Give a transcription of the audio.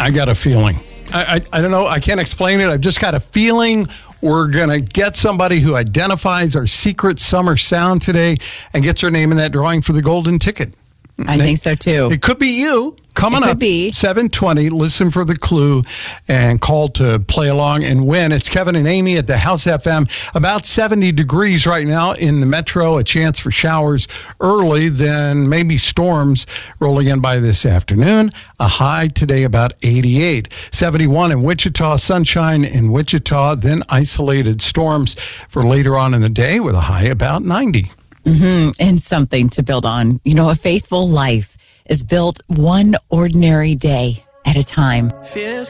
I got a feeling. I don't know. I can't explain it. I've just got a feeling we're going to get somebody who identifies our secret summer sound today and gets their name in that drawing for the golden ticket. I think so, too. It could be you. Coming It up, could be. 7:20, listen for the clue and call to play along and win. It's Kevin and Amy at the House FM. About 70 degrees right now in the metro. A chance for showers early, then maybe storms rolling in by this afternoon. A high today about 88. 71 in Wichita, sunshine in Wichita, then isolated storms for later on in the day with a high about 90. And something to build on. You know, a faithful life is built one ordinary day at a time. Fears